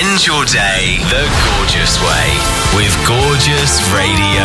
End your day the gorgeous way with Gorgeous Radio.